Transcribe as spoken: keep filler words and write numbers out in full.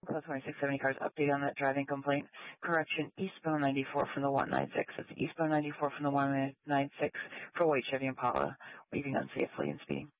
Code twenty-six seventy cars, update on that driving complaint. Correction, eastbound ninety-four from the one ninety-six. It's eastbound ninety-four from the one ninety-six for white Chevy Impala, leaving unsafely and speeding.